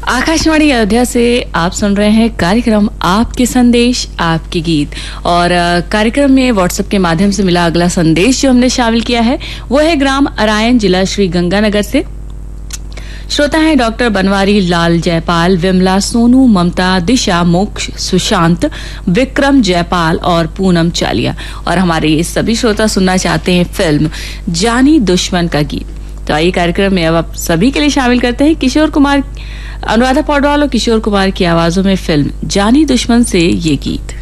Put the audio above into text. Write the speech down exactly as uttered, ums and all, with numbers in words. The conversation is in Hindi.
आकाशवाणी अयोध्या से आप सुन रहे हैं कार्यक्रम आपके संदेश आपके गीत। और अ, कार्यक्रम में व्हाट्सएप के माध्यम से मिला अगला संदेश जो हमने शामिल किया है वो है ग्राम अरायन, जिला श्री गंगानगर से। श्रोता हैं डॉक्टर बनवारी लाल जयपाल, विमला, सोनू, ममता, दिशा, मोक्ष, सुशांत, विक्रम जयपाल और पूनम चालिया। और हमारे ये सभी श्रोता सुनना चाहते हैं फिल्म जानी दुश्मन का गीत। तो आइए कार्यक्रम में अब आप सभी के लिए शामिल करते हैं किशोर कुमार, अनुराधा पौडवाल और किशोर कुमार की आवाजों में फिल्म जानी दुश्मन से ये गीत।